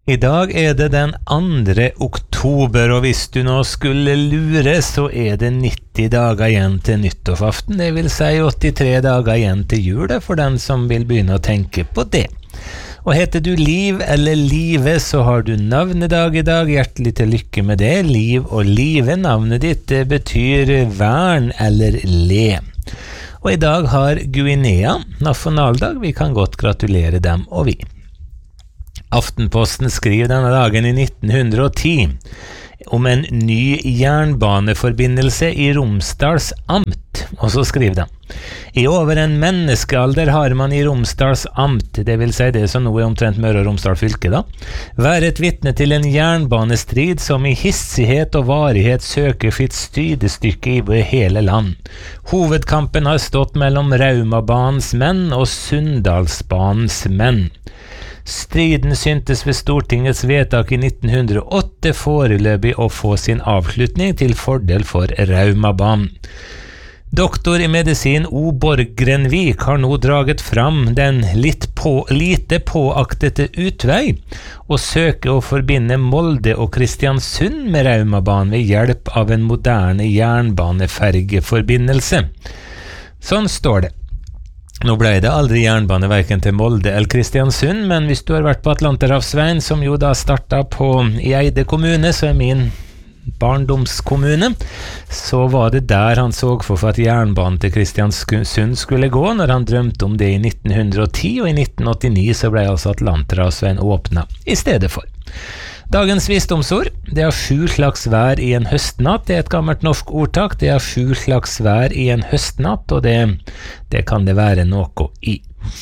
I dag det den 2. oktober, og hvis du nå skulle lure, så det 90 dager igjen til nyttårsaften, det vil si 83 dager igjen til jul, for den som vil begynne å tenke på det. Og heter du Liv eller Live, så har du navnedag i dag. Hjertelig til lykke med det. Liv og Live, navnet ditt betyr vern eller le. Og i dag har Guinea nasjonaldag. Vi kan godt gratulere dem og vi. Aftenposten skriver denne dagen i 1910 om en ny jernbaneforbindelse i Romsdals amt, og så skriver de: I over en menneskealder har man i Romsdals amt, det vil si det som nå omtrent Møre og Romsdal fylke da, vært vitne til en jernbanestrid som i hissighet og varighet søker sitt stydestykke i hele land. Hovedkampen har stått mellom Raumabanens menn og Sunndalsbanens menn. Striden syntes ved Stortingets vedtak i 1908 foreløpig å få sin avslutning til fordel for Raumabanen. Doktor i medisin O. Borgrenvik har nå draget fram den lite påaktete utvei og søke å forbinde Molde og Kristiansund med Raumabanen ved hjelp av en moderne jernbanefergeforbindelse. Sånn står det. Nå ble det aldri jernbane hverken til Molde eller Kristiansund, men hvis du har vært på Atlanterhavsveien, som jo da startet i Eide kommune, så min barndomskommune, så var det der han så for at jernbanen til Kristiansund skulle gå, når han drømte om det i 1910, og i 1989 så ble altså Atlanterhavsveien åpnet i stedet for. Dagens visdomsord, det 7 slags vær i en høstnatt, det et gammelt norsk ordtak, det 7 slags vær i en høstnatt, og det kan det være noe i.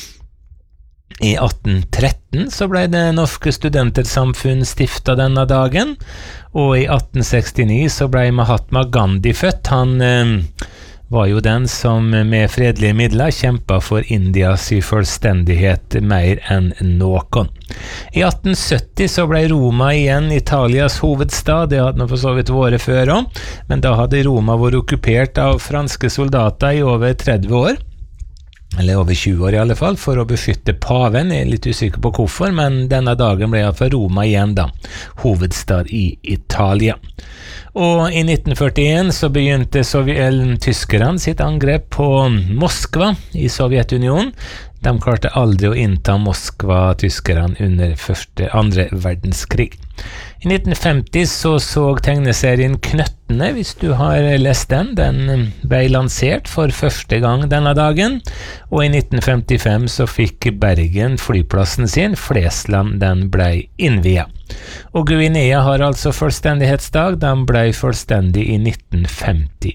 I 1813 så ble det norske studentersamfunn stiftet denne dagen, og i 1869 så ble Mahatma Gandhi født. Han var jo den som med fredelige midler kjempet for Indias fullstendighet mer enn noen. I 1870 så ble Roma igjen Italias hovedstad, det hadde nå for så vidt vært før også, men da hadde Roma vært okkupert av franske soldater i over 30 år, eller over 20 år i alle fall, for å beskytte paven. Jeg litt usikker på hvorfor, men denne dagen ble i hvert fall Roma igjen da, hovedstad i Italia. Og i 1941 så begynte tyskerne sitt angrep på Moskva i Sovjetunionen. De klarte aldri å innta Moskva, tyskerne, under andre verdenskrig. I 1950 så tegneserien Knøttene, hvis du har lest den ble lansert for første gang denne dagen, og i 1955 så fikk Bergen flyplassen sin, Flesland, den ble innviet. Og Guinea har altså fullstendighetsdag, den ble fullstendig i 1958.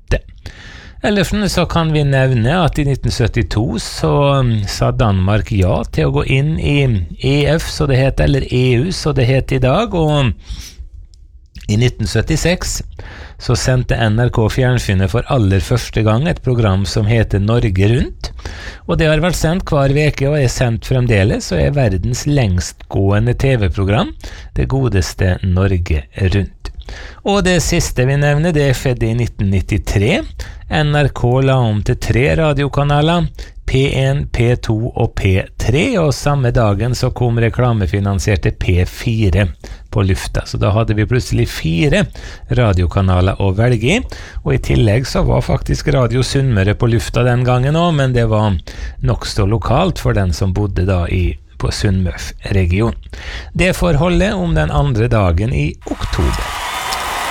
Ellers så kan vi nevne at i 1972 så sa Danmark ja til å gå inn i EF, så det heter, eller EU, så det heter i dag, og i 1976 så sendte NRK fjernsynet for aller første gang et program som heter Norge Rundt, og det har vært sendt hver veke og sendt fremdeles, og verdens lengstgående TV-program, det godeste Norge Rundt. Og det siste vi nevner, det skjedde i 1993. NRK la om til 3 radiokanaler, P1, P2 og P3, og samme dagen så kom reklamefinansierte P4 på lufta. Så da hadde vi plutselig 4 radiokanaler å velge i, og i tillegg så var faktisk Radio Sunnmøre på lufta den gangen også, men det var nokså lokalt for den som bodde da på Sunnmørsregionen. Det forholdet om den andre dagen i oktober.